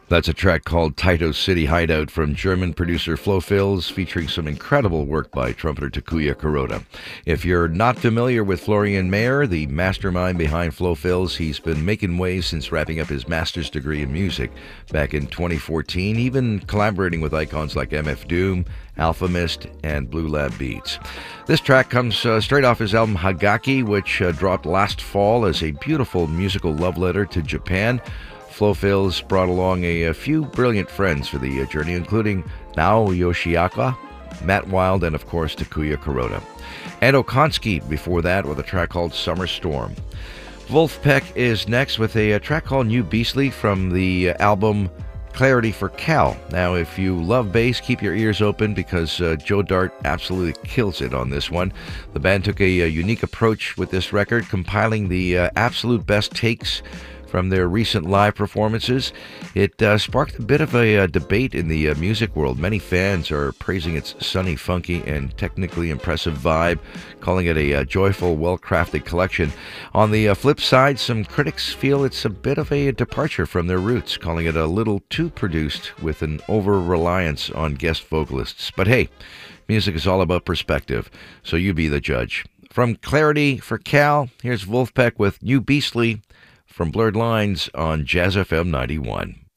That's a track called Taito City Hideout from German producer Flo Fils, featuring some incredible work by trumpeter Takuya Kuroda. If you're not familiar with Florian Mayer, the mastermind behind Flo Fils, he's been making waves since wrapping up his master's degree in music back in 2014, even collaborating with icons like MF Doom, Alpha Mist, and Blue Lab Beats. This track comes straight off his album Hagaki, which dropped last fall as a beautiful musical love letter to Japan. Flo Fils brought along a few brilliant friends for the journey, including Nao Yoshiaka, Matt Wild, and of course Takuya Kuroda. And Okonski before that with a track called Summer Storm. Wolfpack is next with a track called New Beastly from the album Clarity for Cal. Now, if you love bass, keep your ears open because Joe Dart absolutely kills it on this one. The band took a unique approach with this record, compiling the absolute best takes from their recent live performances. It sparked a bit of a debate in the music world. Many fans are praising its sunny, funky, and technically impressive vibe, calling it a joyful, well-crafted collection. On the flip side, some critics feel it's a bit of a departure from their roots, calling it a little too produced with an over-reliance on guest vocalists. But hey, music is all about perspective, so you be the judge. From Clarity for Cal, here's Wolfpack with New Beastly, from Blurred Lines on Jazz FM 91.